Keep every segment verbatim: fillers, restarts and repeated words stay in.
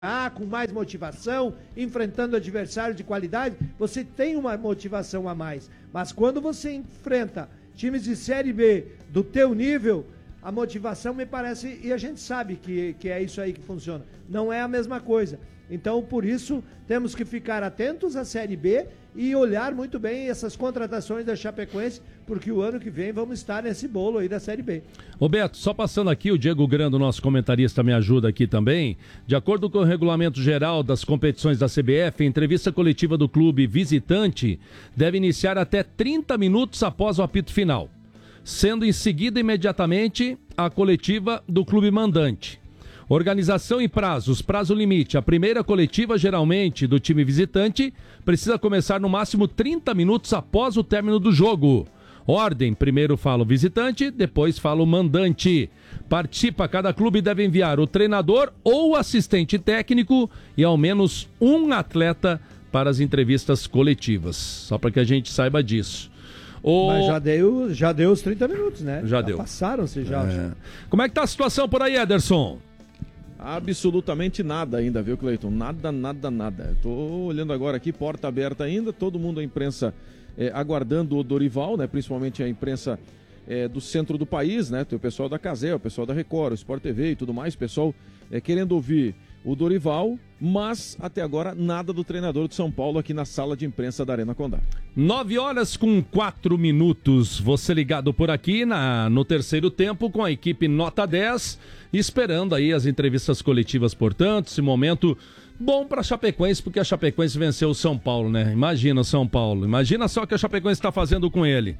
Ah, com mais motivação, enfrentando adversário de qualidade, você tem uma motivação a mais. Mas quando você enfrenta times de Série B do teu nível, a motivação me parece, e a gente sabe que, que é isso aí que funciona, não é a mesma coisa. Então, por isso, temos que ficar atentos à Série B e olhar muito bem essas contratações da Chapecoense, porque o ano que vem vamos estar nesse bolo aí da Série B. Ô Beto, só passando aqui, o Diego Grando, nosso comentarista, me ajuda aqui também. De acordo com o regulamento geral das competições da C B F, a entrevista coletiva do clube visitante deve iniciar até trinta minutos após o apito final, sendo em seguida imediatamente a coletiva do clube mandante. Organização e prazos, prazo limite. A primeira coletiva, geralmente, do time visitante, precisa começar no máximo trinta minutos após o término do jogo. Ordem, primeiro fala o visitante, depois fala o mandante. Participa, cada clube deve enviar o treinador ou assistente técnico e ao menos um atleta para as entrevistas coletivas. Só para que a gente saiba disso. O... Mas já deu, já deu os trinta minutos, né? Já, já deu. Passaram-se já. É. Como é que tá a situação por aí, Ederson? Absolutamente nada ainda, viu, Cleiton? Nada, nada, nada. Estou olhando agora aqui, porta aberta ainda, todo mundo, a imprensa é, aguardando o Dorival, né? Principalmente a imprensa é, do centro do país, né? Tem o pessoal da Casé, o pessoal da Record, o Sport T V e tudo mais, pessoal é, querendo ouvir o Dorival, mas até agora nada do treinador de São Paulo aqui na sala de imprensa da Arena Condá. Nove horas com quatro minutos. Você ligado por aqui na, no terceiro tempo com a equipe Nota dez, esperando aí as entrevistas coletivas, portanto, esse momento bom para a Chapecoense, porque a Chapecoense venceu o São Paulo, né? Imagina o São Paulo, imagina só o que a Chapecoense está fazendo com ele.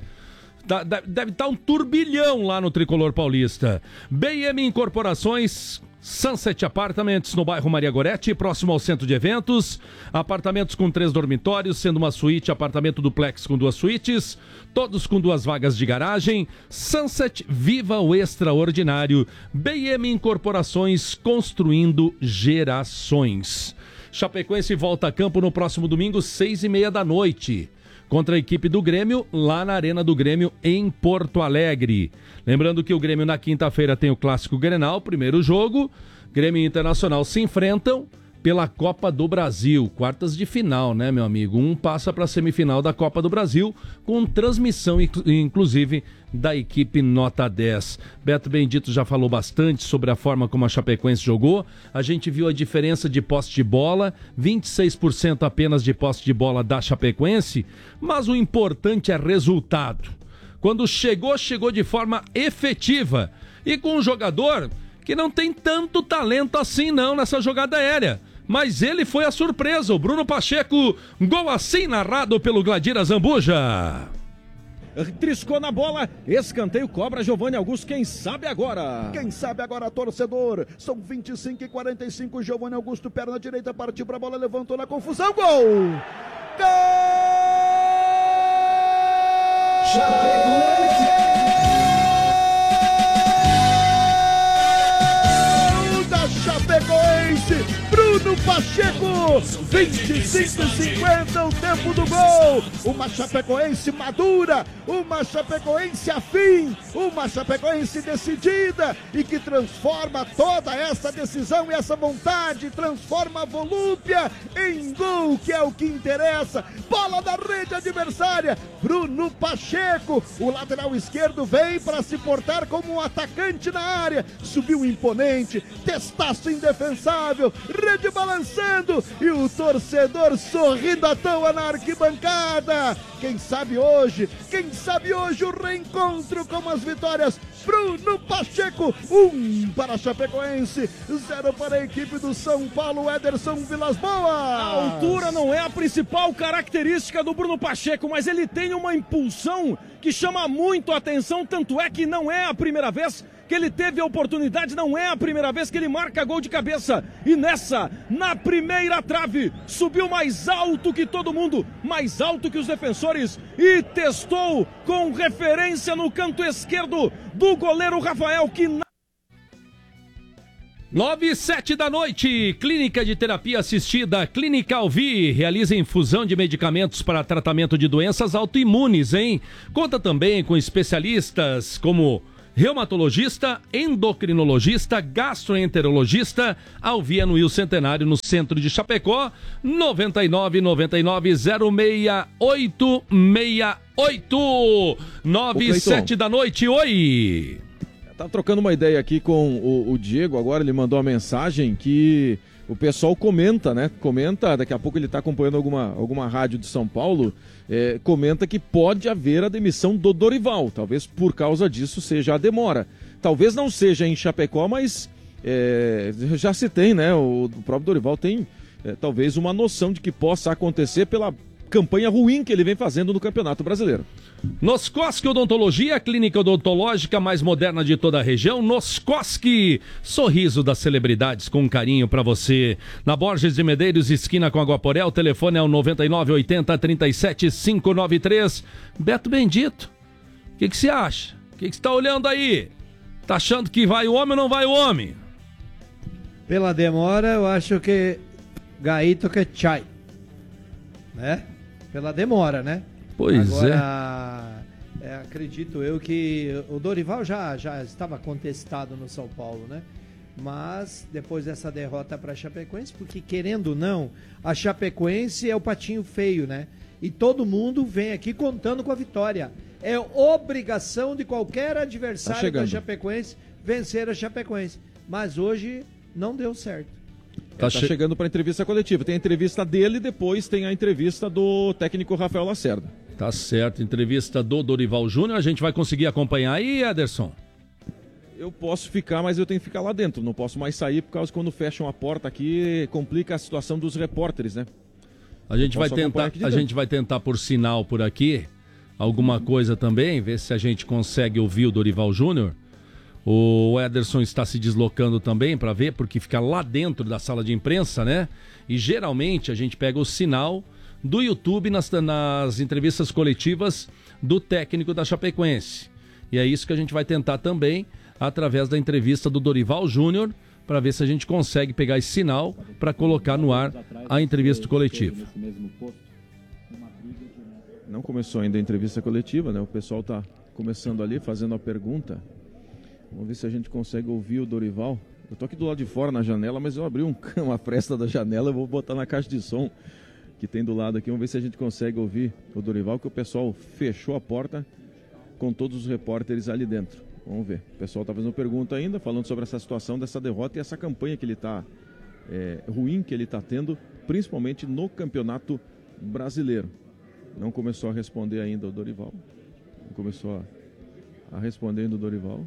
Deve estar um turbilhão lá no Tricolor Paulista. B M Incorporações, Sunset Apartments, no bairro Maria Goretti, próximo ao centro de eventos. Apartamentos com três dormitórios, sendo uma suíte, apartamento duplex com duas suítes, todos com duas vagas de garagem. Sunset, viva o extraordinário. B M Incorporações, construindo gerações. Chapecoense volta a campo no próximo domingo, seis e meia da noite. Contra a equipe do Grêmio, lá na Arena do Grêmio, em Porto Alegre. Lembrando que o Grêmio na quinta-feira tem o Clássico Grenal, primeiro jogo. Grêmio e Internacional se enfrentam pela Copa do Brasil. Quartas de final, né, meu amigo? Um passa para a semifinal da Copa do Brasil, com transmissão, inclusive, da equipe Nota dez. Beto Bendito já falou bastante sobre a forma como a Chapecoense jogou. A gente viu a diferença de posse de bola, vinte e seis por cento apenas de posse de bola da Chapecoense, mas o importante é resultado. Quando chegou, chegou de forma efetiva e com um jogador que não tem tanto talento assim não nessa jogada aérea. Mas ele foi a surpresa, o Bruno Pacheco, gol assim narrado pelo Gladira Zambuja. Triscou na bola, escanteio, cobra Giovanni Augusto, quem sabe agora? Quem sabe agora, torcedor? São vinte e cinco e quarenta e cinco, Giovanni Augusto, perna direita, partiu pra bola, levantou na confusão, gol! Gol! Chapecoense! Da Chapecoense! Bruno Pacheco, vinte e cinco e cinquenta, o tempo do gol. Uma Chapecoense madura, uma Chapecoense afim, uma Chapecoense decidida e que transforma toda essa decisão e essa vontade, transforma a volúpia em gol, que é o que interessa. Bola da rede adversária, Bruno Pacheco, o lateral esquerdo vem para se portar como um atacante na área, subiu imponente, testaço indefensável, rede balançando e o torcedor sorrindo à toa na arquibancada. Quem sabe hoje, quem sabe hoje o reencontro com as vitórias. Bruno Pacheco, um para a Chapecoense, zero para a equipe do São Paulo, Ederson Vilas Boas. A altura não é a principal característica do Bruno Pacheco, mas ele tem uma impulsão que chama muito a atenção, tanto é que não é a primeira vez que ele teve a oportunidade, não é a primeira vez que ele marca gol de cabeça. E nessa, na primeira trave, subiu mais alto que todo mundo, mais alto que os defensores e testou com referência no canto esquerdo do goleiro Rafael, que na... nove e sete da noite, Clínica de Terapia Assistida, Clínica Alvi, realiza infusão de medicamentos para tratamento de doenças autoimunes, hein? Conta também com especialistas como reumatologista, endocrinologista, gastroenterologista, Alvia no Rio Centenário, no centro de Chapecó, noventa e nove, noventa e nove, zero seis oito seis oito, nove, sete da noite, oi! Tá trocando uma ideia aqui com o, o Diego, agora ele mandou uma mensagem que o pessoal comenta, né? Comenta, daqui a pouco ele está acompanhando alguma, alguma rádio de São Paulo, é, comenta que pode haver a demissão do Dorival. Talvez por causa disso seja a demora. Talvez não seja em Chapecó, mas é, já se tem, né? O, o próprio Dorival tem é, talvez uma noção de que possa acontecer pela campanha ruim que ele vem fazendo no Campeonato Brasileiro. Noscoski Odontologia, a clínica odontológica mais moderna de toda a região. Noscoski, sorriso das celebridades com carinho pra você. Na Borges de Medeiros, esquina com Aguaporé, o telefone é o noventa e nove, oitenta, trinta e sete, quinhentos e noventa e três. Beto Bendito, o que que você acha? O que que você tá olhando aí? Tá achando que vai o homem ou não vai o homem? Pela demora, eu acho que Gaito que chai, né? Pela demora, né? Pois Agora, é. é. Acredito eu que o Dorival já, já estava contestado no São Paulo, né? Mas depois dessa derrota para a Chapecoense, porque querendo ou não, a Chapecoense é o patinho feio, né? E todo mundo vem aqui contando com a vitória. É obrigação de qualquer adversário tá da Chapecoense vencer a Chapecoense. Mas hoje não deu certo. Tá, tá che... chegando para a entrevista coletiva. Tem a entrevista dele e depois tem a entrevista do técnico Rafael Lacerda. Tá certo, entrevista do Dorival Júnior. A gente vai conseguir acompanhar aí, Ederson? Eu posso ficar, mas eu tenho que ficar lá dentro. Não posso mais sair por causa que quando fecham a porta aqui, complica a situação dos repórteres, né? A gente vai tentar, a gente vai tentar por sinal por aqui, alguma coisa também, ver se a gente consegue ouvir o Dorival Júnior. O Ederson está se deslocando também para ver, porque fica lá dentro da sala de imprensa, né? E geralmente a gente pega o sinal do YouTube nas, nas entrevistas coletivas do técnico da Chapecoense. E é isso que a gente vai tentar também, através da entrevista do Dorival Júnior, para ver se a gente consegue pegar esse sinal para colocar no ar a entrevista coletiva. Não começou ainda a entrevista coletiva, né? O pessoal está começando ali, fazendo a pergunta. Vamos ver se a gente consegue ouvir o Dorival. Eu tô aqui do lado de fora na janela, mas eu abri um, uma fresta da janela, eu vou botar na caixa de som que tem do lado aqui. Vamos ver se a gente consegue ouvir o Dorival, que o pessoal fechou a porta com todos os repórteres ali dentro. Vamos ver. O pessoal tá fazendo pergunta ainda, falando sobre essa situação dessa derrota e essa campanha que ele tá é, ruim que ele tá tendo, principalmente no Campeonato Brasileiro. Não começou a responder ainda o Dorival. Não começou a, a responder ainda o Dorival.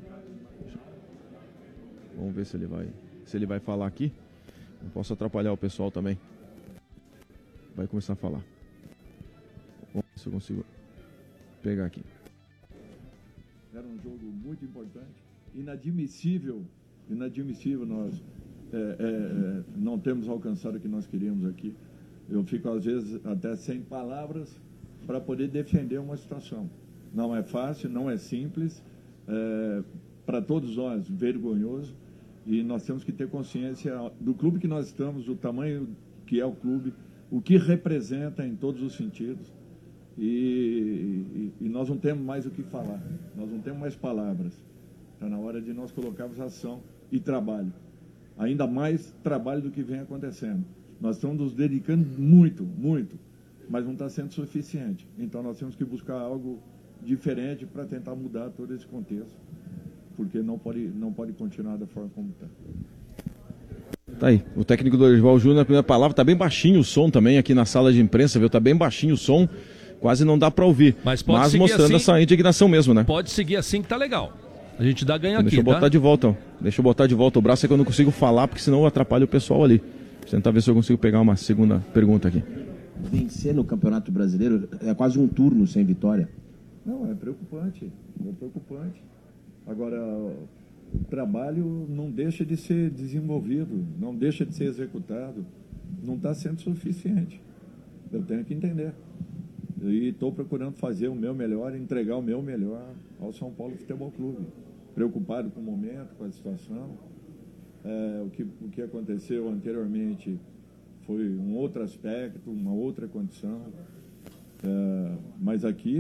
Vamos ver se ele vai, se ele vai falar aqui. Não posso atrapalhar o pessoal também. Vai começar a falar. Vamos ver se eu consigo pegar aqui. Era um jogo muito importante, inadmissível, inadmissível nós é, é, não termos alcançado o que nós queríamos aqui. Eu fico às vezes até sem palavras para poder defender uma situação. Não é fácil, não é simples, é, para todos nós vergonhoso, e nós temos que ter consciência do clube que nós estamos, do tamanho que é o clube, o que representa em todos os sentidos. E, e, e nós não temos mais o que falar, nós não temos mais palavras. Está na hora de nós colocarmos ação e trabalho, ainda mais trabalho do que vem acontecendo. Nós estamos nos dedicando muito, muito, mas não está sendo suficiente. Então nós temos que buscar algo diferente para tentar mudar todo esse contexto, porque não pode, não pode continuar da forma como está. Tá aí, o técnico do Dorival Júnior, na primeira palavra, tá bem baixinho o som também aqui na sala de imprensa, viu? Tá bem baixinho o som. Quase não dá para ouvir, mas, pode mas mostrando assim, essa indignação mesmo, né? Pode seguir assim que tá legal. A gente dá ganho então, aqui, deixa eu botar tá? de volta, ó. Deixa eu botar de volta o braço, é que eu não consigo falar, porque senão eu atrapalho o pessoal ali. Vou tentar ver se eu consigo pegar uma segunda pergunta aqui. Vencer no Campeonato Brasileiro é quase um turno sem vitória. Não, é preocupante, é preocupante. Agora, o trabalho não deixa de ser desenvolvido, não deixa de ser executado, não está sendo suficiente. Eu tenho que entender. E estou procurando fazer o meu melhor, entregar o meu melhor ao São Paulo Futebol Clube. Preocupado com o momento, com a situação. É, o, que, o que aconteceu anteriormente foi um outro aspecto, uma outra condição. É, mas aqui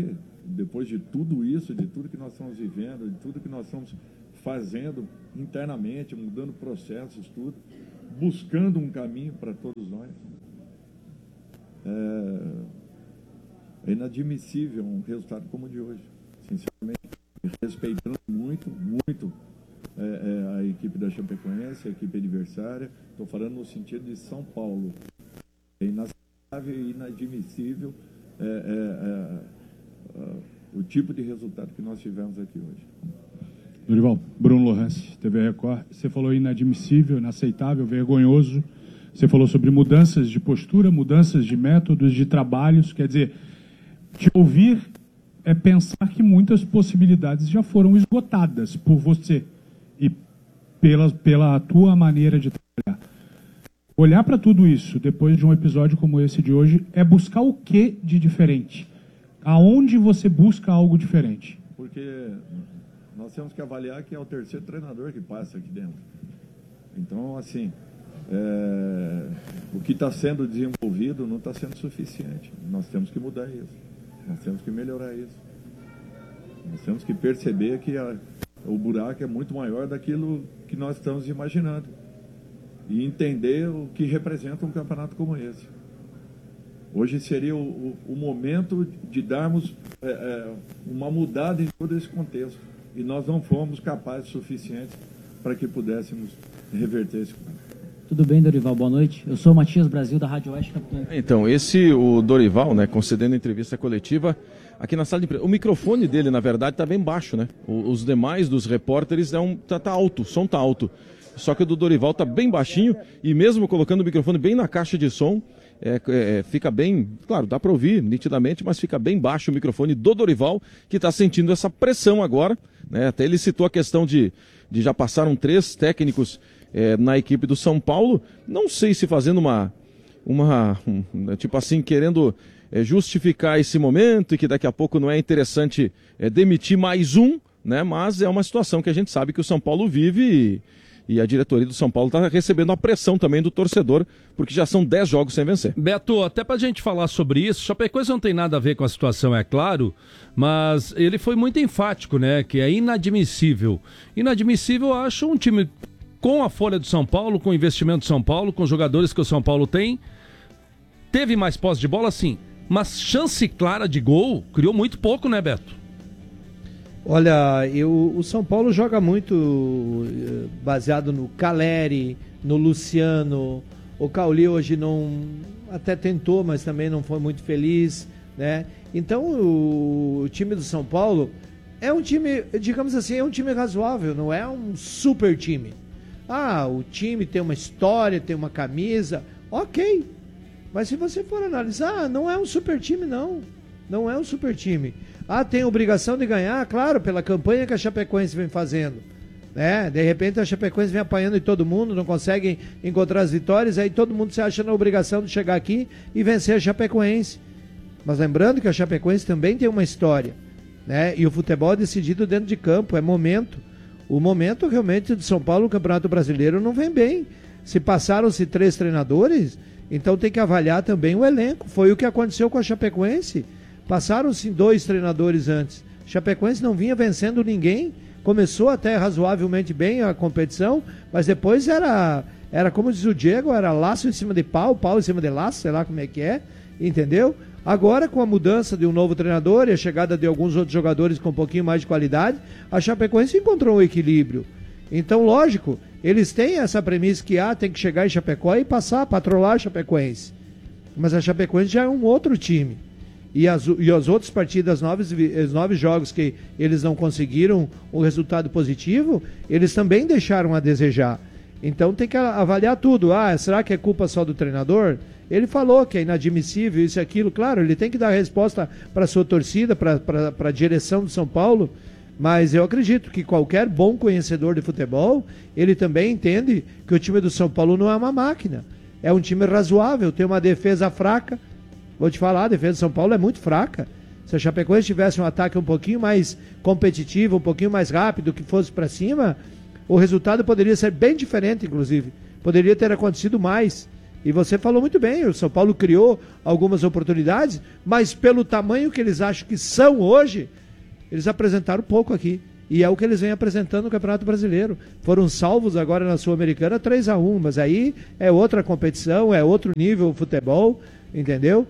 depois de tudo isso, de tudo que nós estamos vivendo, de tudo que nós estamos fazendo internamente, mudando processos, tudo, buscando um caminho para todos nós. É, é inadmissível um resultado como o de hoje. Sinceramente, respeitando muito, muito é, é, a equipe da Chapecoense, a equipe adversária. Estou falando no sentido de São Paulo. É inaceitável e inadmissível é, é, é, é, o tipo de resultado que nós tivemos aqui hoje. Dorival, Bruno Lohance, T V Record. Você falou inadmissível, inaceitável, vergonhoso. Você falou sobre mudanças de postura, mudanças de métodos, de trabalhos. Quer dizer, te ouvir é pensar que muitas possibilidades já foram esgotadas por você e pela, pela tua maneira de trabalhar. Olhar para tudo isso, depois de um episódio como esse de hoje, é buscar o que de diferente? Aonde você busca algo diferente? Porque nós temos que avaliar que é o terceiro treinador que passa aqui dentro. Então, assim, é, o que está sendo desenvolvido não está sendo suficiente. Nós temos que mudar isso. Nós temos que melhorar isso. Nós temos que perceber que a, o buraco é muito maior daquilo que nós estamos imaginando. E entender o que representa um campeonato como esse. Hoje seria o, o, o momento de darmos é, é, uma mudada em todo esse contexto. E nós não fomos capazes o suficiente para que pudéssemos reverter esse quadro. Tudo bem, Dorival? Boa noite. Eu sou o Matias Brasil, da Rádio Oeste Capitão. Então, esse, o Dorival, né, concedendo entrevista coletiva aqui na sala de imprensa. O microfone dele, na verdade, está bem baixo, né? O, os demais dos repórteres é um, tá, tá alto, o som tá alto. Só que o do Dorival está bem baixinho e mesmo colocando o microfone bem na caixa de som, é, é, fica bem, claro, dá para ouvir nitidamente, mas fica bem baixo o microfone do Dorival, que está sentindo essa pressão agora, né? Até ele citou a questão de, de já passaram três técnicos é, na equipe do São Paulo, não sei se fazendo uma, uma um, tipo assim, querendo é, justificar esse momento e que daqui a pouco não é interessante é, demitir mais um, né? Mas é uma situação que a gente sabe que o São Paulo vive e E a diretoria do São Paulo está recebendo a pressão também do torcedor, porque já são dez jogos sem vencer. Beto, até pra gente falar sobre isso, Chapecoense não tem nada a ver com a situação, é claro, mas ele foi muito enfático, né, que é inadmissível. Inadmissível, eu acho, um time com a folha do São Paulo, com o investimento do São Paulo, com os jogadores que o São Paulo tem, teve mais posse de bola, sim, mas chance clara de gol, criou muito pouco, né, Beto? Olha, eu, o São Paulo joga muito baseado no Caleri, no Luciano. O Cauli hoje não, até tentou, mas também não foi muito feliz, né? Então o, o time do São Paulo é um time, digamos assim, é um time razoável, não é um super time. Ah, o time tem uma história, tem uma camisa, ok. Mas se você for analisar, não é um super time, não. Não é um super time. Ah, tem a obrigação de ganhar, claro, pela campanha que a Chapecoense vem fazendo, né? De repente a Chapecoense vem apanhando em todo mundo, não consegue encontrar as vitórias, aí todo mundo se acha na obrigação de chegar aqui e vencer a Chapecoense. Mas lembrando que a Chapecoense também tem uma história, né? E o futebol é decidido dentro de campo, é momento. O momento realmente de São Paulo no Campeonato Brasileiro não vem bem. Se passaram-se três treinadores, então tem que avaliar também o elenco. Foi o que aconteceu com a Chapecoense. Passaram-se dois treinadores antes. Chapecoense não vinha vencendo ninguém. Começou até razoavelmente bem a competição, mas depois era, era como diz o Diego, era laço em cima de pau, pau em cima de laço, sei lá como é que é, entendeu? Agora, com a mudança de um novo treinador e a chegada de alguns outros jogadores com um pouquinho mais de qualidade, a Chapecoense encontrou um equilíbrio. Então, lógico, eles têm essa premissa que ah, tem que chegar em Chapecó e passar, patrolar a Chapecoense. Mas a Chapecoense já é um outro time. E as, e as outras partidas, nove, os nove jogos que eles não conseguiram um resultado positivo, eles também deixaram a desejar. Então tem que avaliar tudo. Ah, será que é culpa só do treinador? Ele falou que é inadmissível isso e aquilo. Claro, ele tem que dar resposta para a sua torcida, para a direção do São Paulo. Mas eu acredito que qualquer bom conhecedor de futebol, ele também entende que o time do São Paulo não é uma máquina. É um time razoável, tem uma defesa fraca. Vou te falar, a defesa de São Paulo é muito fraca. Se a Chapecoense tivesse um ataque um pouquinho mais competitivo, um pouquinho mais rápido, que fosse para cima, o resultado poderia ser bem diferente, inclusive. Poderia ter acontecido mais. E você falou muito bem, o São Paulo criou algumas oportunidades, mas pelo tamanho que eles acham que são hoje, eles apresentaram pouco aqui. E é o que eles vêm apresentando no Campeonato Brasileiro. Foram salvos agora na Sul-Americana três a um, mas aí é outra competição, é outro nível o futebol, entendeu?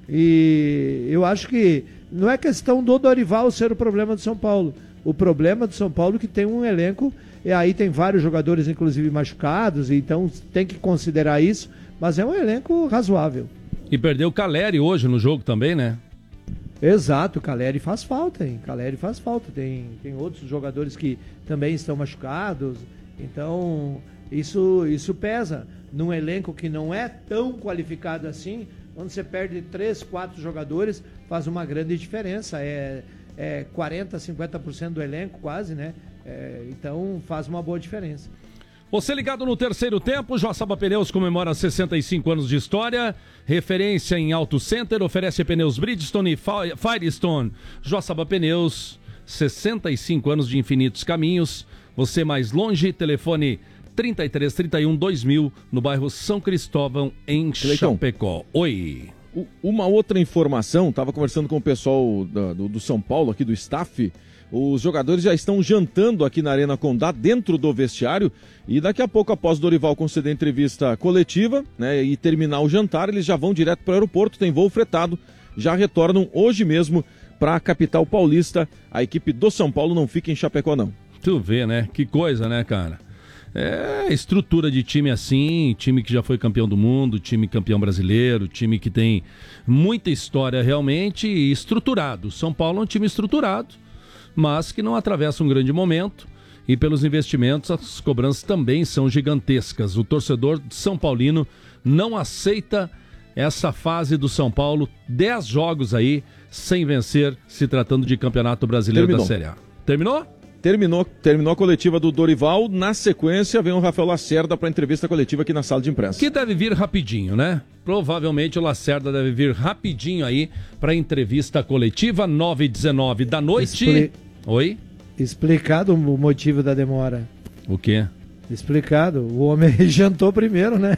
E eu acho que não é questão do Dorival ser o problema do São Paulo. O problema do São Paulo é que tem um elenco, e aí tem vários jogadores, inclusive machucados, então tem que considerar isso, mas é um elenco razoável. E perdeu o Caleri hoje no jogo também, né? Exato, o Caleri faz falta, hein? Caleri faz falta. Tem, tem outros jogadores que também estão machucados, então isso, isso pesa. Num elenco que não é tão qualificado assim, quando você perde três, quatro jogadores, faz uma grande diferença. É, é quarenta, cinquenta por cento do elenco quase, né? É, então faz uma boa diferença. Você ligado no terceiro tempo, Joaçaba Pneus comemora sessenta e cinco anos de história, referência em Auto Center, oferece pneus Bridgestone e Firestone. Joaçaba Pneus, sessenta e cinco anos de infinitos caminhos, você mais longe, telefone trinta e três, trinta e um, dois mil, no bairro São Cristóvão, em Chapecó. Oi. Uma outra informação, estava conversando com o pessoal do, do, do São Paulo, aqui do staff. Os jogadores já estão jantando aqui na Arena Condá, dentro do vestiário, e daqui a pouco, após o Dorival conceder entrevista coletiva, né, e terminar o jantar, eles já vão direto para o aeroporto, tem voo fretado, já retornam hoje mesmo para a capital paulista. A equipe do São Paulo não fica em Chapecó, não. Tu vê, né? Que coisa, né, cara? É estrutura de time assim, time que já foi campeão do mundo, time campeão brasileiro, time que tem muita história realmente e estruturado. São Paulo é um time estruturado, mas que não atravessa um grande momento, e pelos investimentos as cobranças também são gigantescas. O torcedor são paulino não aceita essa fase do São Paulo, dez jogos aí sem vencer, se tratando de Campeonato Brasileiro Terminou. da Série A. Terminou? Terminou, terminou a coletiva do Dorival. Na sequência vem o Rafael Lacerda para a entrevista coletiva aqui na sala de imprensa. Que deve vir rapidinho, né? Provavelmente o Lacerda deve vir rapidinho aí para a entrevista coletiva, nove e dezenove da noite. Expli... Oi? Explicado o motivo da demora. O quê? Explicado. O homem jantou primeiro, né?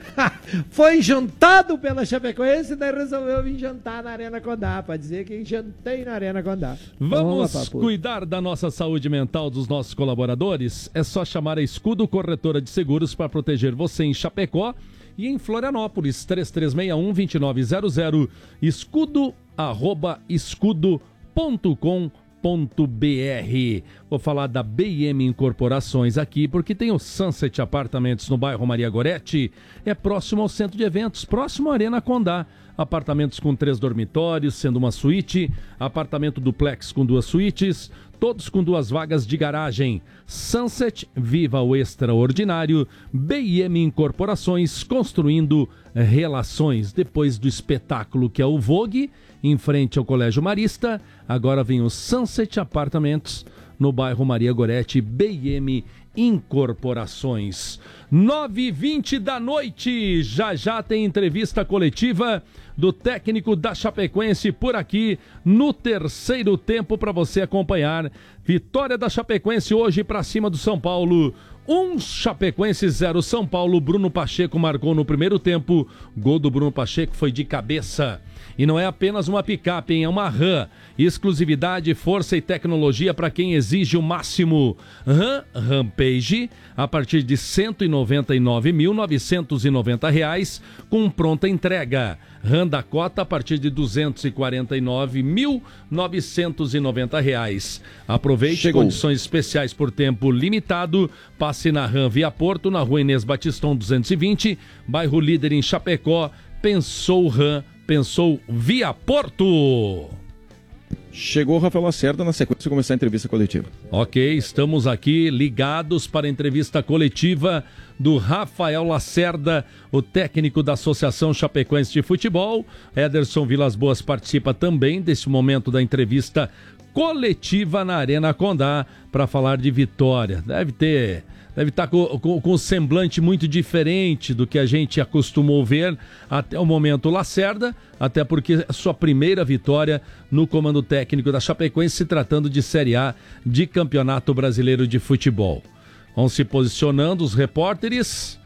Foi jantado pela Chapecoense e daí resolveu vir jantar na Arena Condá, para dizer que jantei na Arena Condá. Vamos lá, cuidar da nossa saúde mental dos nossos colaboradores? É só chamar a Escudo Corretora de Seguros para proteger você em Chapecó e em Florianópolis. Três três seis um, dois nove zero zero, escudo, arroba, escudo ponto com ponto br. Vou falar da B I M Incorporações aqui, porque tem o Sunset Apartamentos no bairro Maria Goretti, é próximo ao centro de eventos, próximo à Arena Condá. Apartamentos com três dormitórios, sendo uma suíte, apartamento duplex com duas suítes, todos com duas vagas de garagem. Sunset, viva o extraordinário. B I M Incorporações, construindo relações. Depois do espetáculo que é o Vogue, em frente ao Colégio Marista, agora vem o Sunset Apartamentos, no bairro Maria Goretti. B I M Incorporações. nove e vinte da noite, já já tem entrevista coletiva do técnico da Chapecoense por aqui no terceiro tempo para você acompanhar. Vitória da Chapecoense hoje para cima do São Paulo. Um Chapecoense, zero São Paulo. Bruno Pacheco marcou no primeiro tempo. Gol do Bruno Pacheco foi de cabeça. E não é apenas uma picape, hein? É uma RAM. Exclusividade, força e tecnologia para quem exige o máximo. RAM Rampage, a partir de cento e noventa e nove mil novecentos e noventa reais, com pronta entrega. RAM Dakota, a partir de duzentos e quarenta e nove mil novecentos e noventa reais. Aproveite Chegou. Condições especiais por tempo limitado. Passe na RAM Via Porto, na rua Inês Batistão duzentos e vinte, bairro Líder em Chapecó. Pensou RAM, pensou Via Porto. Chegou o Rafael Lacerda na sequência de começar a entrevista coletiva. Ok, estamos aqui ligados para a entrevista coletiva do Rafael Lacerda, o técnico da Associação Chapecoense de Futebol. Ederson Vilas Boas participa também desse momento da entrevista coletiva na Arena Condá para falar de vitória. Deve ter... Deve estar com, com, com um semblante muito diferente do que a gente acostumou ver até o momento Lacerda, até porque é sua primeira vitória no comando técnico da Chapecoense, se tratando de Série A de Campeonato Brasileiro de Futebol. Vão se posicionando os repórteres que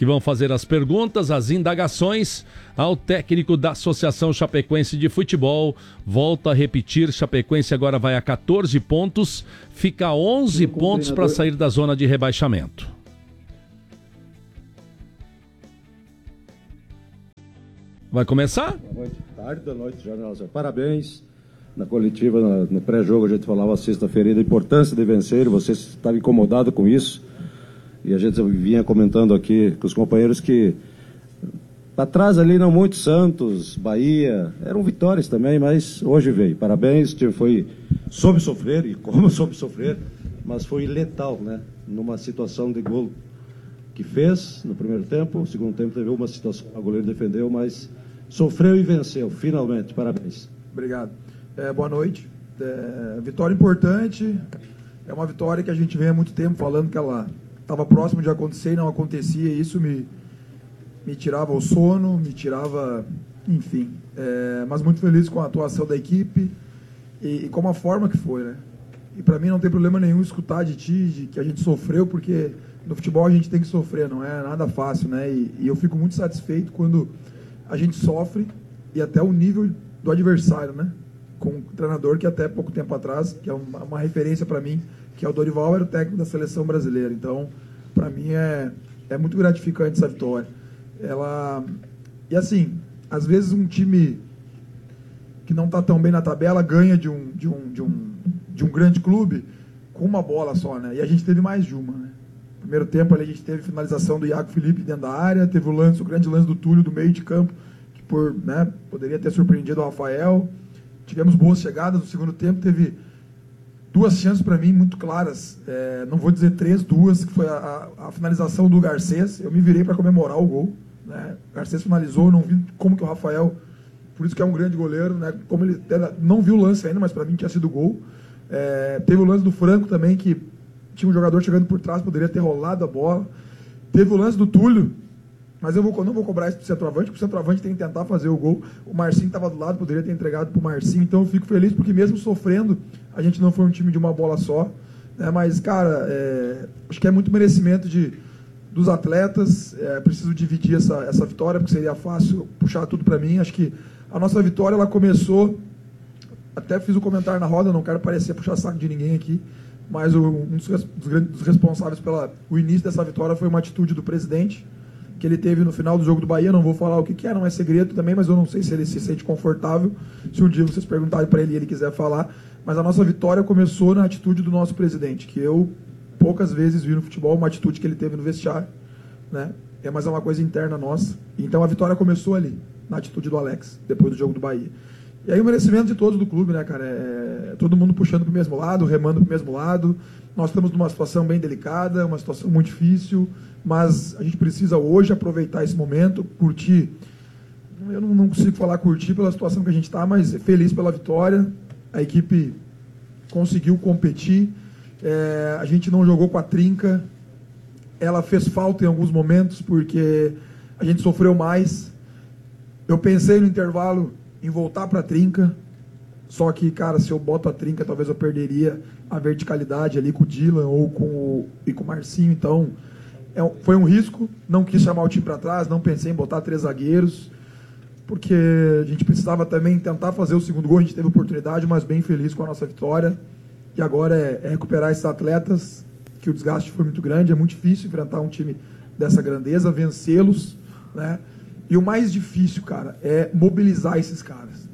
que vão fazer as perguntas, as indagações ao técnico da Associação Chapecoense de Futebol. Volto a repetir, Chapecoense agora vai a catorze pontos, fica a onze pontos para sair da zona de rebaixamento. Vai começar? Boa noite, tarde da noite, jornalista. Parabéns. Na coletiva, no, no pré-jogo, a gente falava sexta-feira da importância de vencer, você estava incomodado com isso. E a gente vinha comentando aqui com os companheiros que para trás ali não muito, Santos, Bahia, eram vitórias também, mas hoje veio. Parabéns, o time foi, soube sofrer, e como soube sofrer, mas foi letal, né? Numa situação de gol que fez no primeiro tempo, no segundo tempo teve uma situação, o goleiro defendeu, mas sofreu e venceu, finalmente. Parabéns. Obrigado. É, boa noite. É, vitória importante, é uma vitória que a gente vem há muito tempo falando que ela estava próximo de acontecer e não acontecia, e isso me, me tirava o sono, me tirava, enfim. É, mas muito feliz com a atuação da equipe e, e com a forma que foi, né? E para mim não tem problema nenhum escutar de ti, de que a gente sofreu, porque no futebol a gente tem que sofrer, não é nada fácil, né? E, e eu fico muito satisfeito quando a gente sofre e até o nível do adversário, né? Com um treinador que até pouco tempo atrás, que é uma, uma referência para mim, que é o Dorival, era o técnico da seleção brasileira. Então, para mim é, é muito gratificante essa vitória. Ela, e assim, às vezes um time que não está tão bem na tabela ganha de um, de um, de um, de um grande clube com uma bola só, né? E a gente teve mais de uma, né? No primeiro tempo ali a gente teve finalização do Iago Felipe dentro da área, teve o lance, o grande lance do Túlio do meio de campo, que por, né, poderia ter surpreendido o Rafael. Tivemos boas chegadas no segundo tempo, teve duas chances para mim muito claras, é, não vou dizer três, duas, que foi a, a, a finalização do Garcês. Eu me virei para comemorar o gol, né? O Garcês finalizou, não vi como que o Rafael, por isso que é um grande goleiro, né? Como ele não viu o lance ainda, mas para mim tinha sido gol. É, teve o lance do Franco também, que tinha um jogador chegando por trás, poderia ter rolado a bola. Teve o lance do Túlio, mas eu vou, não vou cobrar isso pro centroavante, porque o centroavante tem que tentar fazer o gol. O Marcinho estava do lado, poderia ter entregado pro Marcinho, então eu fico feliz porque mesmo sofrendo, a gente não foi um time de uma bola só, né? Mas, cara, é, acho que é muito merecimento de, dos atletas, é, preciso dividir essa, essa vitória, porque seria fácil puxar tudo para mim. Acho que a nossa vitória, ela começou, até fiz um comentário na roda, não quero parecer puxar saco de ninguém aqui, mas o, um dos, dos responsáveis pelo início dessa vitória foi uma atitude do presidente, que ele teve no final do jogo do Bahia. Não vou falar o que, que é, não é segredo também, mas eu não sei se ele se sente confortável, se um dia vocês perguntarem para ele e ele quiser falar, mas a nossa vitória começou na atitude do nosso presidente, que eu poucas vezes vi no futebol, uma atitude que ele teve no vestiário, né? É, mas é uma coisa interna nossa, então a vitória começou ali, na atitude do Alex, depois do jogo do Bahia. E aí o merecimento de todos do clube, né, cara? É todo mundo puxando para o mesmo lado, remando para o mesmo lado. Nós estamos numa situação bem delicada, uma situação muito difícil, mas a gente precisa hoje aproveitar esse momento, curtir. Eu não, não consigo falar curtir pela situação que a gente está, mas feliz pela vitória. A equipe conseguiu competir. É, a gente não jogou com a trinca. Ela fez falta em alguns momentos, porque a gente sofreu mais. Eu pensei no intervalo em voltar para a trinca, só que, cara, se eu boto a trinca, talvez eu perderia a verticalidade ali com o Dylan ou com o, e com o Marcinho. Então, é, foi um risco. Não quis chamar o time para trás, não pensei em botar três zagueiros, porque a gente precisava também tentar fazer o segundo gol. A gente teve oportunidade, mas bem feliz com a nossa vitória. E agora é, é recuperar esses atletas, que o desgaste foi muito grande. É muito difícil enfrentar um time dessa grandeza, vencê-los, né? E o mais difícil, cara, é mobilizar esses caras.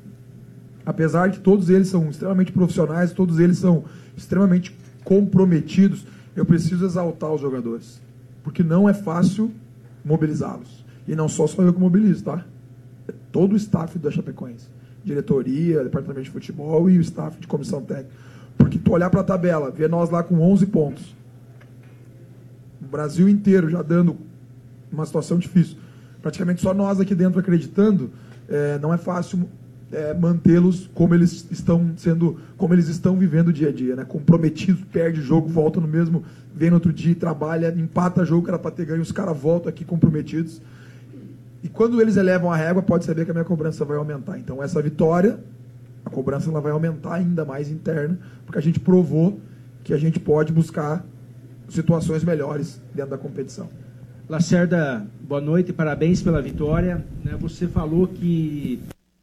Apesar de todos eles são extremamente profissionais, todos eles são extremamente comprometidos, eu preciso exaltar os jogadores. Porque não é fácil mobilizá-los. E não só só eu que mobilizo, tá? É todo o staff da Chapecoense. Diretoria, departamento de futebol e o staff de comissão técnica. Porque tu olhar para a tabela, ver nós lá com onze pontos. O Brasil inteiro já dando uma situação difícil. Praticamente só nós aqui dentro acreditando, é, não é fácil é, mantê-los como eles estão sendo, como eles estão vivendo o dia a dia, né? Comprometidos, perde jogo, volta no mesmo, vem no outro dia, trabalha, empata jogo que era para ter ganho, os caras voltam aqui comprometidos. E quando eles elevam a régua, pode saber que a minha cobrança vai aumentar. Então essa vitória, a cobrança ela vai aumentar ainda mais interna, porque a gente provou que a gente pode buscar situações melhores dentro da competição. Lacerda, boa noite, parabéns pela vitória. Né, você falou que,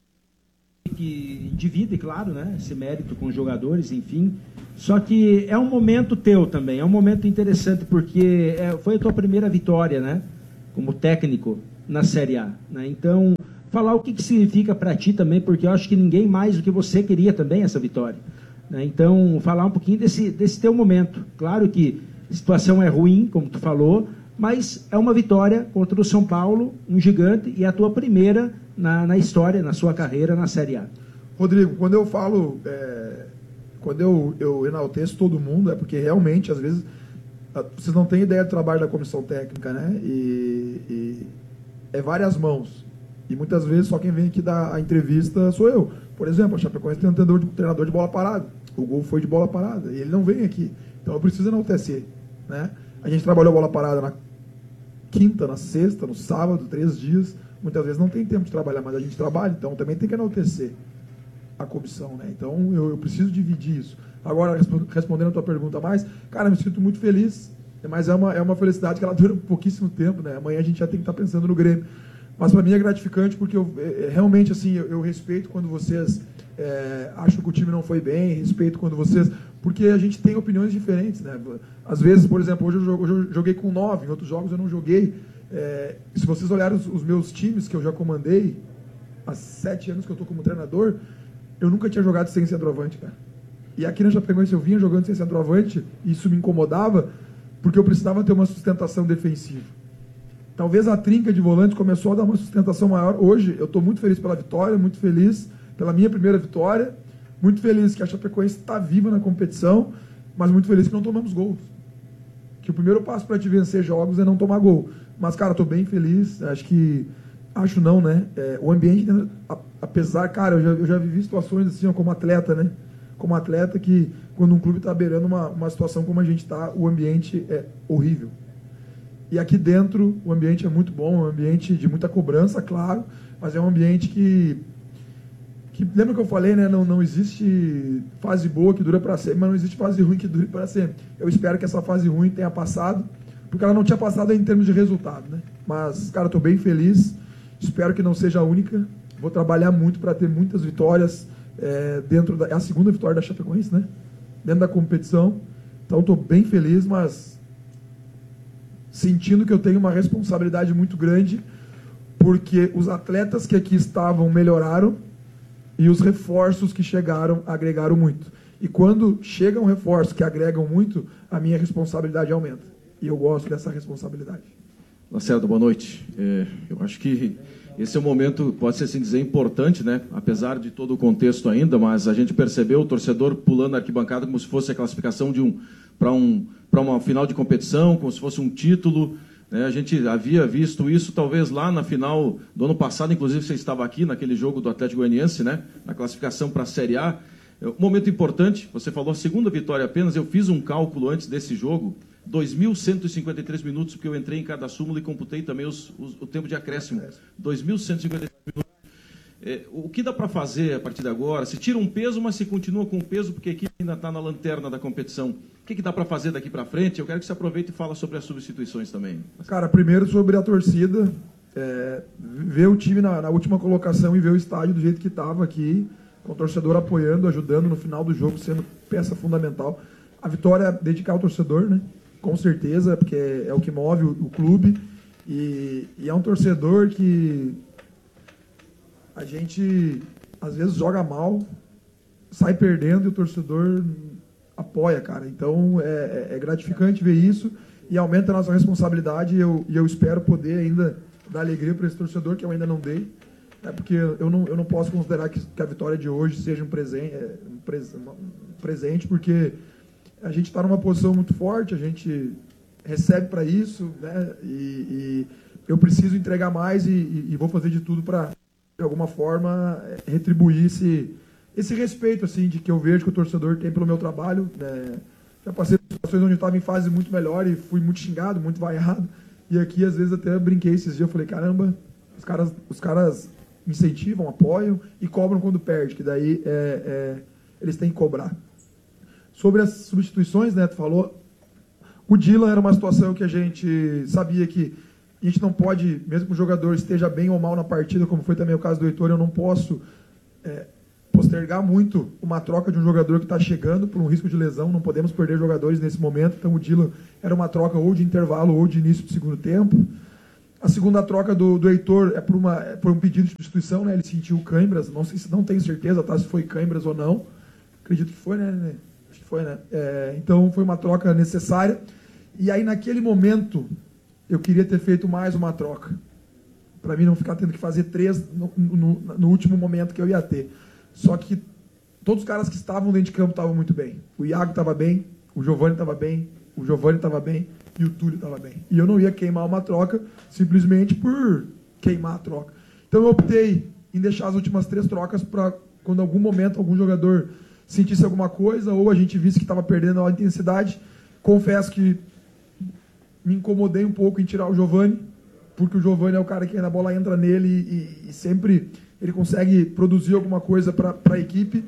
que divide, claro, né, esse mérito com os jogadores, enfim. Só que é um momento teu também, é um momento interessante, porque é, foi a tua primeira vitória, né, como técnico na Série A. Né, então, falar o que, que significa para ti também, porque eu acho que ninguém mais do que você queria também essa vitória. Né, então, falar um pouquinho desse, desse teu momento. Claro que a situação é ruim, como tu falou, mas é uma vitória contra o São Paulo, um gigante, e a tua primeira na, na história, na sua carreira na Série A. Rodrigo, quando eu falo, é, quando eu, eu enalteço todo mundo, é porque realmente, às vezes, vocês não têm ideia do trabalho da comissão técnica, né? E, e é várias mãos. E muitas vezes só quem vem aqui dar a entrevista sou eu. Por exemplo, a Chapecoense tem um treinador de, treinador de bola parada. O gol foi de bola parada. E ele não vem aqui. Então eu preciso enaltecer, né? A gente trabalhou bola parada na quinta, na sexta, no sábado, três dias. Muitas vezes não tem tempo de trabalhar, mas a gente trabalha, então também tem que enaltecer a comissão, né? Então eu, eu preciso dividir isso. Agora, respondendo a tua pergunta mais, cara, eu me sinto muito feliz, mas é uma, é uma felicidade que ela dura pouquíssimo tempo, né? Amanhã a gente já tem que estar pensando no Grêmio. Mas para mim é gratificante porque eu, é, realmente assim, eu, eu respeito quando vocês é, acham que o time não foi bem, respeito quando vocês... Porque a gente tem opiniões diferentes, né? Às vezes, por exemplo, hoje eu, hoje eu joguei com nove, em outros jogos eu não joguei. É, se vocês olharem os, os meus times que eu já comandei, há sete anos que eu estou como treinador, eu nunca tinha jogado sem centroavante, cara. E aqui na Chapecoense eu vinha jogando sem centroavante, e isso me incomodava, porque eu precisava ter uma sustentação defensiva. Talvez a trinca de volantes começou a dar uma sustentação maior. Hoje eu estou muito feliz pela vitória, muito feliz pela minha primeira vitória, muito feliz que a Chapecoense está viva na competição, mas muito feliz que não tomamos gols. Que o primeiro passo para te vencer jogos é não tomar gol. Mas, cara, estou bem feliz, acho que... Acho não, né? É, o ambiente, apesar, cara, eu já, eu já vivi situações assim, ó, como atleta, né? Como atleta, que quando um clube está beirando uma, uma situação como a gente está, o ambiente é horrível. E aqui dentro, o ambiente é muito bom, é um ambiente de muita cobrança, claro, mas é um ambiente que... que lembra que eu falei, né? Não, não existe fase boa que dura para sempre, mas não existe fase ruim que dure para sempre. Eu espero que essa fase ruim tenha passado, porque ela não tinha passado em termos de resultado, né? Mas, cara, estou bem feliz. Espero que não seja a única. Vou trabalhar muito para ter muitas vitórias é, dentro da... É a segunda vitória da Chapecoense, né? Dentro da competição. Então, estou bem feliz, mas sentindo que eu tenho uma responsabilidade muito grande, porque os atletas que aqui estavam melhoraram e os reforços que chegaram agregaram muito. E quando chegam reforços que agregam muito, a minha responsabilidade aumenta. E eu gosto dessa responsabilidade. Lacerda, boa noite. É, eu acho que esse é um momento, pode-se assim dizer, importante, né? Apesar de todo o contexto ainda, mas a gente percebeu o torcedor pulando a arquibancada como se fosse a classificação de um para um, para uma final de competição, como se fosse um título. Né? A gente havia visto isso talvez lá na final do ano passado, inclusive você estava aqui naquele jogo do Atlético Goianiense, né? Na classificação para a Série A. Um momento importante, você falou a segunda vitória apenas, eu fiz um cálculo antes desse jogo, dois mil cento e cinquenta e três minutos, porque eu entrei em cada súmula e computei também os, os, o tempo de acréscimo. dois mil cento e cinquenta e três minutos. É, o que dá para fazer a partir de agora? Se tira um peso, mas se continua com peso, porque a equipe ainda está na lanterna da competição. O que, que dá para fazer daqui para frente? Eu quero que você aproveite e fale sobre as substituições também. Cara, primeiro sobre a torcida. É, ver o time na, na última colocação e ver o estádio do jeito que estava aqui, com o torcedor apoiando, ajudando no final do jogo, sendo peça fundamental. A vitória é dedicar ao torcedor, né? Com certeza, porque é o que move o, o clube. E, e é um torcedor que a gente, às vezes, joga mal, sai perdendo e o torcedor apoia, cara. Então, é, é gratificante ver isso e aumenta a nossa responsabilidade e eu, e eu espero poder ainda dar alegria para esse torcedor, que eu ainda não dei. É porque eu não, eu não posso considerar que, que a vitória de hoje seja um, presen é, um, pres um presente, porque a gente está numa posição muito forte, a gente recebe para isso, né? E, e eu preciso entregar mais e, e, e vou fazer de tudo para, de alguma forma, retribuir esse, esse respeito assim, de que eu vejo que o torcedor tem pelo meu trabalho. Né? Já passei por situações onde eu estava em fase muito melhor e fui muito xingado, muito vaiado. E aqui, às vezes, até brinquei esses dias, eu falei, caramba, os caras, os caras incentivam, apoiam e cobram quando perde, que daí é, é, eles têm que cobrar. Sobre as substituições, né, tu falou, o Dylan era uma situação que a gente sabia que a gente não pode, mesmo que o jogador esteja bem ou mal na partida, como foi também o caso do Heitor, eu não posso é, postergar muito uma troca de um jogador que está chegando por um risco de lesão, não podemos perder jogadores nesse momento, então o Dylan era uma troca ou de intervalo ou de início do segundo tempo. A segunda troca do, do Heitor é por, uma, é por um pedido de substituição, né? Ele sentiu câimbras, não sei se não tenho certeza, tá, se foi câimbras ou não, acredito que foi, né? Acho que foi, né? É, então foi uma troca necessária, e aí naquele momento eu queria ter feito mais uma troca, para mim não ficar tendo que fazer três no, no, no último momento que eu ia ter. Só que todos os caras que estavam dentro de campo estavam muito bem. O Iago estava bem, o Giovani estava bem, o Giovani estava bem e o Túlio estava bem. E eu não ia queimar uma troca simplesmente por queimar a troca. Então eu optei em deixar as últimas três trocas para quando em algum momento algum jogador sentisse alguma coisa ou a gente visse que estava perdendo a intensidade. Confesso que me incomodei um pouco em tirar o Giovani, porque o Giovani é o cara que a bola entra nele e, e sempre ele consegue produzir alguma coisa para a equipe,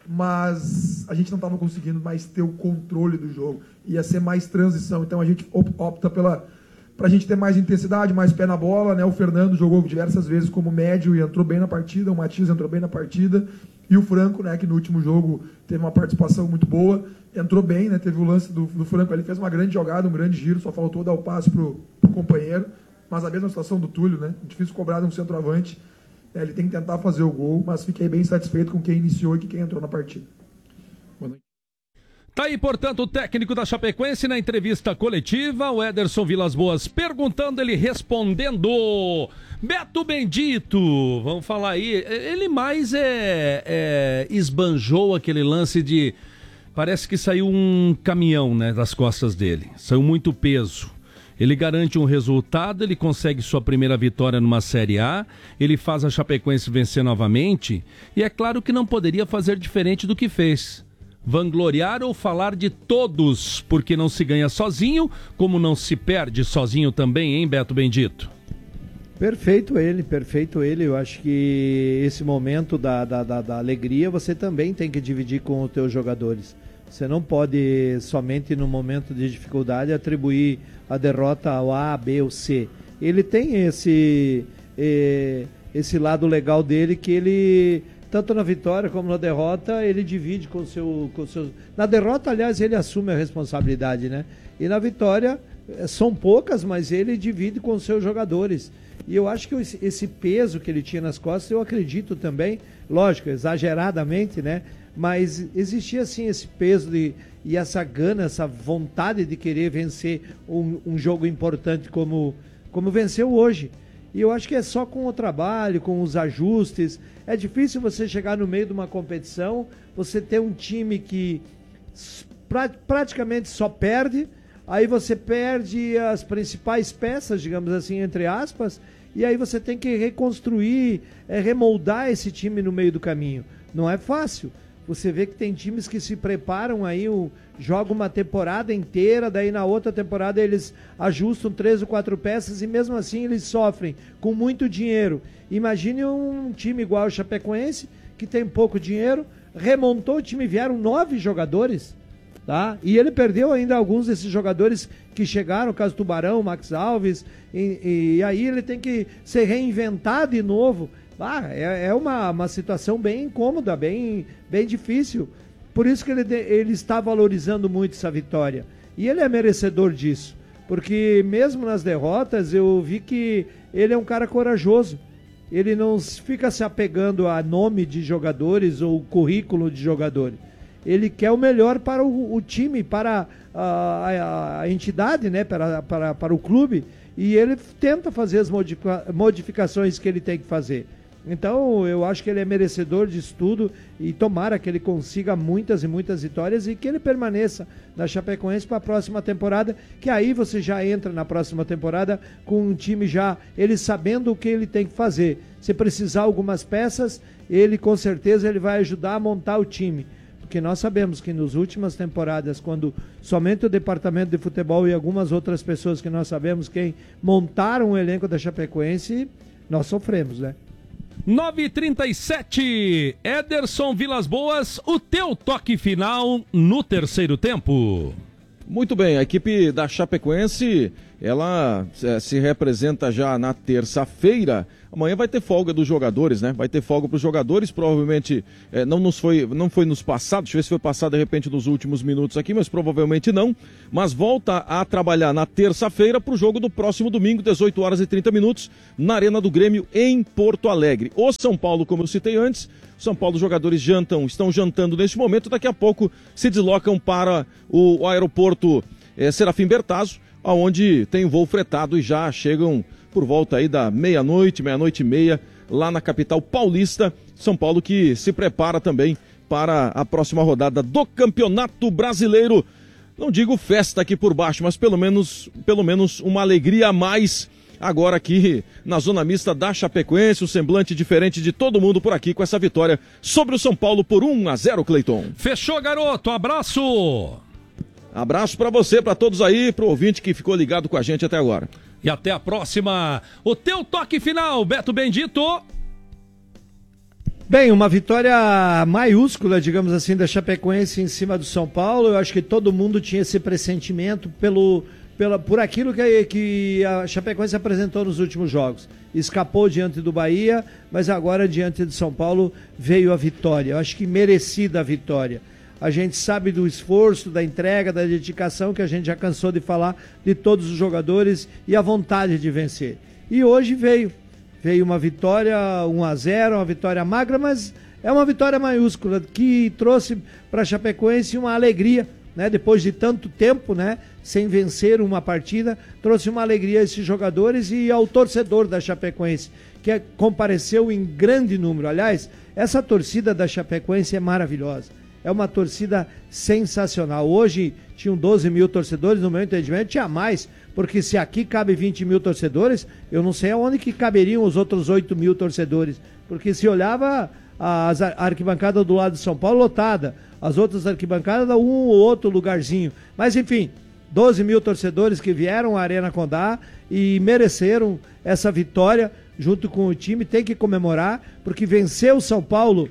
mas a gente não estava conseguindo mais ter o controle do jogo. Ia ser mais transição, então a gente opta pela para a gente ter mais intensidade, mais pé na bola, né? O Fernando jogou diversas vezes como médio e entrou bem na partida, o Matias entrou bem na partida, e o Franco, né, que no último jogo teve uma participação muito boa, entrou bem, né? Teve o lance do, do Franco, ele fez uma grande jogada, um grande giro, só faltou dar o passe pro, pro companheiro, mas a mesma situação do Túlio, né? Difícil cobrar de um centroavante. É, ele tem que tentar fazer o gol, mas fiquei bem satisfeito com quem iniciou e com quem entrou na partida. Boa noite. Tá aí, portanto, o técnico da Chapecoense na entrevista coletiva, o Ederson Vilas Boas perguntando, ele respondendo. Beto Bendito, vamos falar aí, ele mais é, é esbanjou aquele lance de, parece que saiu um caminhão, né, das costas dele, saiu muito peso. Ele garante um resultado, ele consegue sua primeira vitória numa Série A, ele faz a Chapecoense vencer novamente, e é claro que não poderia fazer diferente do que fez. Vangloriar ou falar de todos, porque não se ganha sozinho, como não se perde sozinho também, hein, Beto Bendito? Perfeito ele, perfeito ele. Eu acho que esse momento da, da, da, da alegria você também tem que dividir com os teus jogadores. Você não pode somente no momento de dificuldade atribuir a derrota ao A, B ou C. Ele tem esse, eh, esse lado legal dele que ele, tanto na vitória como na derrota, ele divide com o seu, com seu... Na derrota, aliás, ele assume a responsabilidade, né? E na vitória, são poucas, mas ele divide com os seus jogadores. E eu acho que esse peso que ele tinha nas costas, eu acredito também, lógico, exageradamente, né? Mas existia assim esse peso de, e essa gana, essa vontade de querer vencer um, um jogo importante como, como venceu hoje. E eu acho que é só com o trabalho, com os ajustes. É difícil você chegar no meio de uma competição, você ter um time que pra, praticamente só perde, aí você perde as principais peças, digamos assim, entre aspas, e aí você tem que reconstruir, é, remoldar esse time no meio do caminho. Não é fácil. Você vê que tem times que se preparam aí, o, jogam uma temporada inteira, daí na outra temporada eles ajustam três ou quatro peças e mesmo assim eles sofrem com muito dinheiro. Imagine um time igual o Chapecoense, que tem pouco dinheiro, remontou o time, vieram nove jogadores, tá? E ele perdeu ainda alguns desses jogadores que chegaram, o caso do Tubarão, Max Alves, e, e aí ele tem que se reinventar de novo. Ah, é, é uma, uma situação bem incômoda, bem, bem difícil. Por isso que ele, ele está valorizando muito essa vitória. E ele é merecedor disso. Porque mesmo nas derrotas, eu vi que ele é um cara corajoso. Ele não fica se apegando a nome de jogadores ou currículo de jogadores. Ele quer o melhor para o, o time, para a, a, a entidade, né? para, para, para o clube. E ele tenta fazer as modifica, modificações que ele tem que fazer. Então, eu acho que ele é merecedor disso tudo e tomara que ele consiga muitas e muitas vitórias e que ele permaneça na Chapecoense para a próxima temporada, que aí você já entra na próxima temporada com um time já, ele sabendo o que ele tem que fazer. Se precisar algumas peças, ele com certeza ele vai ajudar a montar o time. Porque nós sabemos que nas últimas temporadas, quando somente o departamento de futebol e algumas outras pessoas que nós sabemos quem montaram o elenco da Chapecoense, nós sofremos, né? nove e trinta e sete, Ederson Vilas Boas, o teu toque final no terceiro tempo. Muito bem, a equipe da Chapecoense ela é, se representa já na terça-feira. Amanhã vai ter folga dos jogadores, né? Vai ter folga para os jogadores, provavelmente é, não nos foi, não foi nos passado, deixa eu ver se foi passado de repente nos últimos minutos aqui, mas provavelmente não. Mas volta a trabalhar na terça-feira para o jogo do próximo domingo, dezoito horas e trinta minutos, na Arena do Grêmio, em Porto Alegre. O São Paulo, como eu citei antes, São Paulo, os jogadores jantam, estão jantando neste momento, daqui a pouco se deslocam para o, o aeroporto é, Serafim Bertazzo, onde tem voo fretado e já chegam por volta aí da meia-noite, meia-noite e meia, lá na capital paulista. São Paulo que se prepara também para a próxima rodada do Campeonato Brasileiro. Não digo festa aqui por baixo, mas pelo menos, pelo menos uma alegria a mais agora aqui na zona mista da Chapecoense, o semblante diferente de todo mundo por aqui com essa vitória sobre o São Paulo por um a zero, Cleiton. Fechou, garoto, abraço! Abraço para você, para todos aí, para o ouvinte que ficou ligado com a gente até agora. E até a próxima. O teu toque final, Beto Bendito. Bem, uma vitória maiúscula, digamos assim, da Chapecoense em cima do São Paulo. Eu acho que todo mundo tinha esse pressentimento pelo, pela, por aquilo que, que a Chapecoense apresentou nos últimos jogos. Escapou diante do Bahia, mas agora diante do São Paulo veio a vitória. Eu acho que merecida a vitória. A gente sabe do esforço, da entrega, da dedicação que a gente já cansou de falar de todos os jogadores e a vontade de vencer. E hoje veio. Veio uma vitória um a zero, uma vitória magra, mas é uma vitória maiúscula que trouxe para a Chapecoense uma alegria, né? Depois de tanto tempo, né? Sem vencer uma partida, trouxe uma alegria a esses jogadores e ao torcedor da Chapecoense, que compareceu em grande número. Aliás, essa torcida da Chapecoense é maravilhosa. É uma torcida sensacional. Hoje tinham doze mil torcedores, no meu entendimento tinha mais, porque se aqui cabe vinte mil torcedores, eu não sei aonde que caberiam os outros oito mil torcedores, porque se olhava as a arquibancada do lado de São Paulo lotada, as outras arquibancadas um ou outro lugarzinho. Mas enfim, doze mil torcedores que vieram à Arena Condá e mereceram essa vitória junto com o time, tem que comemorar, porque vencer o São Paulo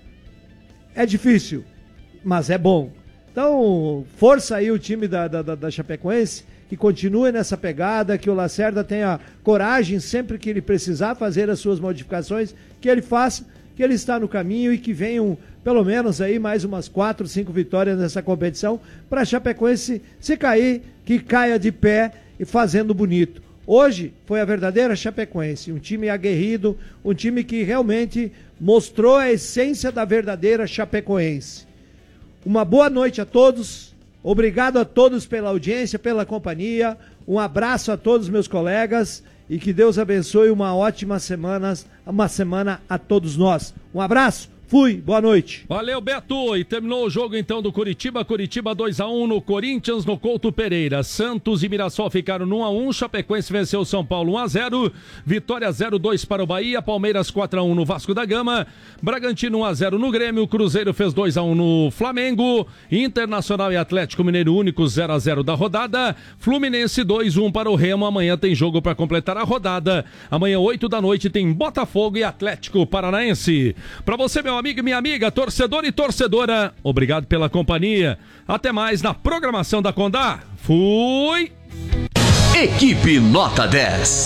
é difícil, mas é bom. Então, força aí o time da, da, da Chapecoense, que continue nessa pegada, que o Lacerda tenha coragem sempre que ele precisar fazer as suas modificações, que ele faça, que ele está no caminho e que venham pelo menos aí mais umas quatro, cinco vitórias nessa competição, para a Chapecoense se cair, que caia de pé e fazendo bonito. Hoje foi a verdadeira Chapecoense, um time aguerrido, um time que realmente mostrou a essência da verdadeira Chapecoense. Uma boa noite a todos, obrigado a todos pela audiência, pela companhia, um abraço a todos meus colegas e que Deus abençoe uma ótima semana, uma semana a todos nós. Um abraço, fui, boa noite. Valeu, Beto, e terminou o jogo então do Curitiba, Curitiba dois a um no Corinthians, no Couto Pereira. Santos e Mirassol ficaram no um a um, Chapecoense venceu o São Paulo um a zero, Vitória zero a dois para o Bahia, Palmeiras quatro a um no Vasco da Gama, Bragantino um a zero no Grêmio, Cruzeiro fez dois a um no Flamengo, Internacional e Atlético Mineiro único zero a zero da rodada, Fluminense dois a um para o Remo. Amanhã tem jogo para completar a rodada, amanhã oito da noite tem Botafogo e Atlético Paranaense. Para você, meu amigo e minha amiga, torcedor e torcedora, obrigado pela companhia. Até mais na programação da Condá. Fui! Equipe Nota dez.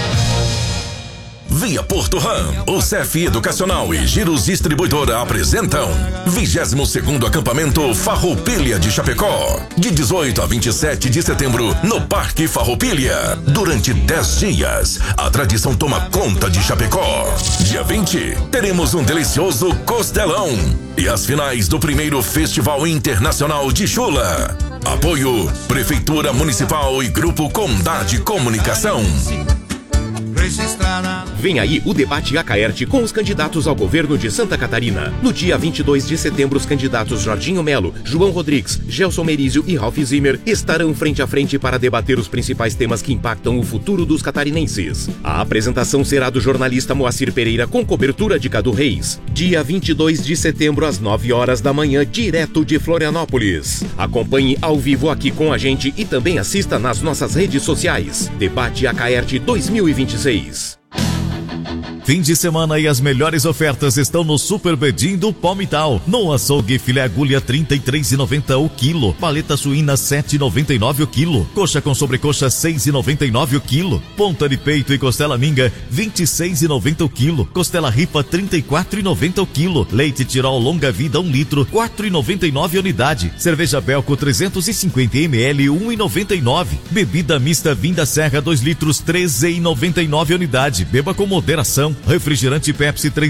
Via Porto Ram, o C F Educacional e Giros Distribuidora apresentam vigésimo segundo acampamento Farroupilha de Chapecó, de dezoito a vinte e sete de setembro, no Parque Farroupilha. Durante dez dias, a tradição toma conta de Chapecó. Dia vinte, teremos um delicioso costelão e as finais do primeiro Festival Internacional de Chula. Apoio Prefeitura Municipal e Grupo Condá de Comunicação. Vem aí o debate Acaerte com os candidatos ao governo de Santa Catarina. No dia vinte e dois de setembro, os candidatos Jorginho Melo, João Rodrigues, Gelson Merizio e Ralph Zimmer estarão frente a frente para debater os principais temas que impactam o futuro dos catarinenses. A apresentação será do jornalista Moacir Pereira com cobertura de Cadu Reis. Dia vinte e dois de setembro, às nove horas da manhã, direto de Florianópolis. Acompanhe ao vivo aqui com a gente e também assista nas nossas redes sociais. Debate Acaerte dois mil e vinte e seis. Fim de semana e as melhores ofertas estão no Super Bedim do Palmital. No açougue, filé agulha trinta e três reais e noventa centavos o quilo. Paleta suína sete reais e noventa e nove centavos o quilo. Coxa com sobrecoxa seis reais e noventa e nove centavos o quilo. Ponta de peito e costela minga vinte e seis reais e noventa centavos o quilo. Costela ripa trinta e quatro reais e noventa centavos o quilo. Leite Tirol longa vida um litro quatro reais e noventa e nove centavos a unidade. Cerveja Belco trezentos e cinquenta mililitros um real e noventa e nove centavos. Bebida mista Vinda Serra dois litros treze reais e noventa e nove centavos a unidade. Beba com moderação. Refrigerante Pepsi três